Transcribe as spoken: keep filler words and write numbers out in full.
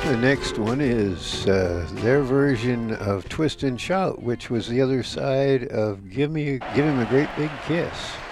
The next one is uh, their version of Twist and Shout, which was the other side of Give Me, Give Him a Great Big Kiss.